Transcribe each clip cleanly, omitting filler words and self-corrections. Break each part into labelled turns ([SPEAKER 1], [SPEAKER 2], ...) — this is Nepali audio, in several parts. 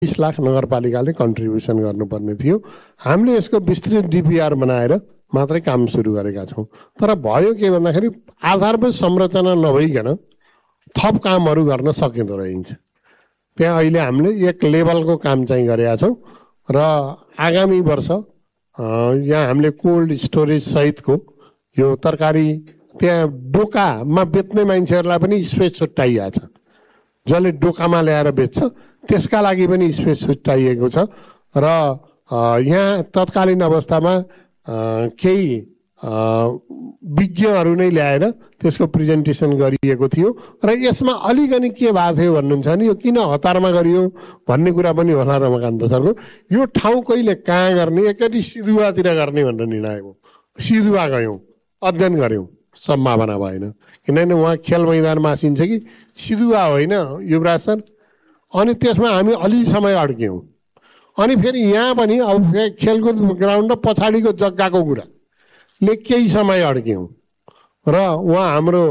[SPEAKER 1] 20 लाख नगरपालिकाले कन्ट्रिब्युसन गर्नुपर्ने थियो। हामीले यसको विस्तृत डिपिआर बनाएर मात्रै काम सुरु गरेका छौँ। तर भयो के भन्दाखेरि आधारभूत संरचना नभइकन थप कामहरू गर्न सकिँदो रहन्छ। त्यहाँ अहिले हामीले एक लेभलको काम चाहिँ गरेका छौँ र आगामी वर्ष यहाँ हामीले कोल्ड स्टोरेज सहितको यो तरकारी त्यहाँ डोकामा बेच्ने मान्छेहरूलाई पनि स्पेस छुट्याइएको छ। जसले डोकामा ल्याएर बेच्छ त्यसका लागि पनि स्पेस छुट्याइएको छ र यहाँ तत्कालीन अवस्थामा केही विज्ञहरू नै ल्याएर त्यसको प्रेजेन्टेसन गरिएको थियो र यसमा अलिकति के भएको थियो भन्नुहुन्छ भने यो किन हतारमा गरियो भन्ने कुरा पनि होला रमाकान्त सरको। यो ठाउँ कहिले कहाँ गर्ने, एकचोटि सिधुवातिर गर्ने भनेर निर्णय हो। सिधुवा गयौँ, अध्ययन गऱ्यौँ, सम्भावना भएन। किनभने उहाँ खेल मैदान मासिन्छ कि सिधुवा होइन युवराज सर। अनि त्यसमा हामी अलि समय अड्क्यौँ। अनि फेरि यहाँ पनि अब खेलकुद ग्राउन्ड र पछाडिको जग्गाको कुराले केही समय अड्क्यौँ र उहाँ हाम्रो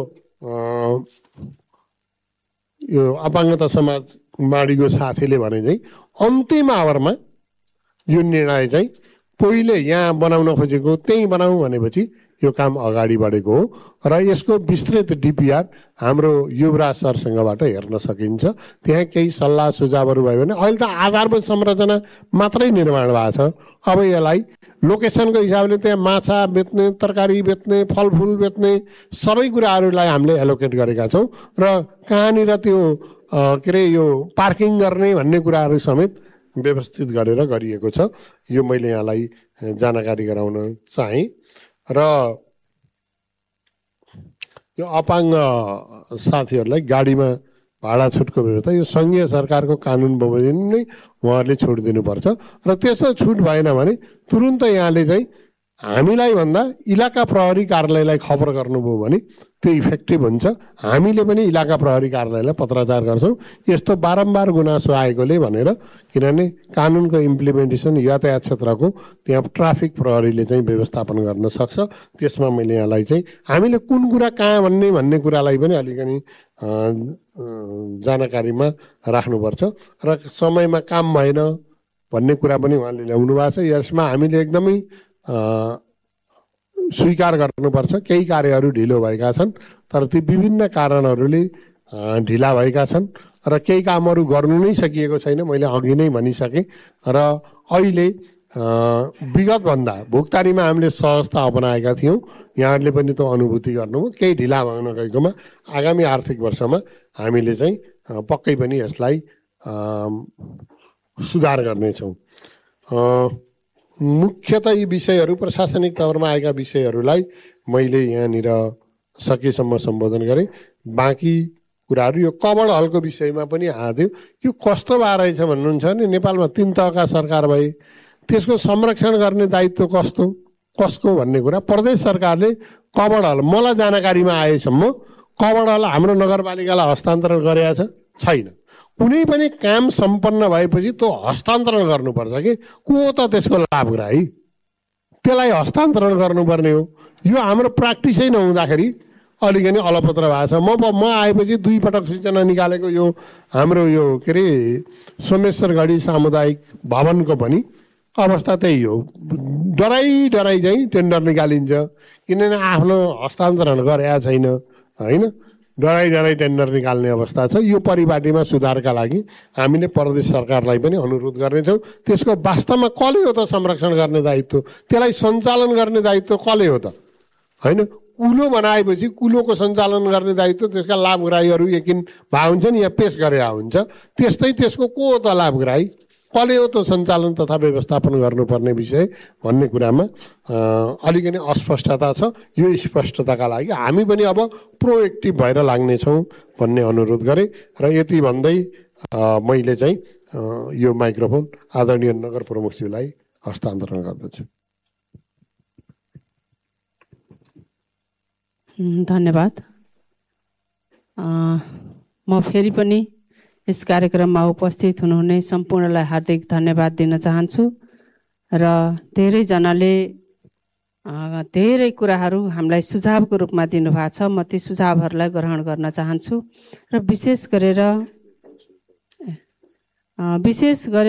[SPEAKER 1] यो अपाङ्गता समाज माडीको साथीले भने चाहिँ अन्तिम आवरमा यो निर्णय चाहिँ पहिले यहाँ बनाउन खोजेको त्यहीँ बनाऊ भनेपछि यो काम अगाडि बढेको हो र यसको विस्तृत डिपिआर हाम्रो युवराज सरसँगबाट हेर्न सकिन्छ। त्यहाँ केही सल्लाह सुझावहरू भयो भने अहिले त आधारभूत संरचना मात्रै निर्माण भएको छ। अब यसलाई लोकेसनको हिसाबले त्यहाँ माछा बेच्ने, तरकारी बेच्ने, फलफुल बेच्ने सबै कुराहरूलाई हामीले एलोकेट गरेका छौँ र कहाँनिर त्यो के अरे यो पार्किङ गर्ने भन्ने कुराहरू समेत व्यवस्थित गरेर गरिएको छ। यो मैले यहाँलाई जानकारी गराउन चाहेँ। र यो अपाङ्ग साथीहरूलाई गाडीमा भाडा छुटको व्यवस्था यो सङ्घीय सरकारको कानुन बमोजिम नै उहाँहरूले छुट दिनुपर्छ र त्यसो छुट भएन भने तुरुन्त यहाँले चाहिँ हामीलाई भन्दा इलाका प्रहरी कार्यालयलाई खबर गर्नुभयो भने त्यो इफेक्टिभ हुन्छ। हामीले पनि इलाका प्रहरी कार्यालयलाई पत्राचार गर्छौँ यस्तो बारम्बार गुनासो आएकोले भनेर। किनभने कानुनको इम्प्लिमेन्टेसन यातायात क्षेत्रको त्यहाँ ट्राफिक प्रहरीले चाहिँ व्यवस्थापन गर्न सक्छ। त्यसमा मैले यहाँलाई चाहिँ हामीले कुन कुरा कहाँ भन्ने कुरालाई पनि अलिकति जानकारीमा राख्नुपर्छ र समयमा काम भएन भन्ने कुरा पनि उहाँले ल्याउनु भएको छ। यसमा हामीले एकदमै स्वीकार गर्नुपर्छ। केही कार्यहरू ढिलो भएका छन् तर ती विभिन्न कारणहरूले ढिला भएका छन् र केही कामहरू गर्नु नै सकिएको छैन। मैले अघि नै भनिसकेँ र अहिले विगतभन्दा भुक्तानीमा हामीले सहजता अपनाएका थियौँ। यहाँहरूले पनि त्यो अनुभूति गर्नुभयो। केही ढिला भएन गएकोमा आगामी आर्थिक वर्षमा हामीले चाहिँ पक्कै पनि यसलाई सुधार गर्नेछौँ। मुख्यतः यी विषयहरू प्रशासनिक तवरमा आएका विषयहरूलाई मैले यहाँनिर सकेसम्म सम्बोधन गरेँ। बाँकी कुराहरू यो कबड हलको विषयमा पनि आयो। यो कस्तो भएर रहेछ भन्नुहुन्छ भने नेपालमा 3 तहका सरकार भए त्यसको संरक्षण गर्ने दायित्व कसको भन्ने कुरा प्रदेश सरकारले कबड हल मलाई जानकारीमा आएसम्म कबड हल हाम्रो नगरपालिकालाई हस्तान्तरण गरेको छैन। कुनै पनि काम सम्पन्न भएपछि त्यो हस्तान्तरण गर्नुपर्छ कि को त त्यसको लाभग्राही त्यसलाई हस्तान्तरण गर्नुपर्ने हो। यो हाम्रो प्र्याक्टिसै नहुँदाखेरि अलिकति अलपत्र भएको छ। म आएपछि 2 पटक सूचना निकालेको यो हाम्रो यो के अरे सोमेश्वरगढी सामुदायिक भवनको पनि अवस्था त्यही हो। डराइ चाहिँ टेन्डर निकालिन्छ किनभने आफ्नो हस्तान्तरण गरेका छैन होइन। डराइ टेन्डर निकाल्ने अवस्था छ। यो परिपाटीमा सुधारका लागि हामीले प्रदेश सरकारलाई पनि अनुरोध गर्नेछौँ। त्यसको वास्तवमा कसले हो त संरक्षण गर्ने दायित्व, त्यसलाई सञ्चालन गर्ने दायित्व कसले हो त होइन। कुलो बनाएपछि कुलोको सञ्चालन गर्ने दायित्व त्यसका लाभग्राहीहरू यकिन भए हुन्छ नि यहाँ पेस गरेर हुन्छ। त्यस्तै त्यसको को हो त लाभग्राही, कसले हो त सञ्चालन तथा व्यवस्थापन गर्नुपर्ने विषय भन्ने कुरामा अलिकति अस्पष्टता छ। यो स्पष्टताका लागि हामी पनि अब प्रोएक्टिभ भएर लाग्नेछौँ भन्ने अनुरोध गरेँ र यति भन्दै मैले चाहिँ यो माइक्रोफोन आदरणीय नगर प्रमुखज्यूलाई हस्तान्तरण गर्दछु।
[SPEAKER 2] धन्यवाद। म फेरि पनि यस कार्यक्रममा उपस्थित हुनुहुने सम्पूर्णलाई हार्दिक धन्यवाद दिन चाहन्छु र धेरैजनाले धेरै कुराहरू हामीलाई सुझावको रूपमा दिनुभएको छ। म ती सुझावहरूलाई ग्रहण गर्न चाहन्छु र विशेष गरेर विशेष गरी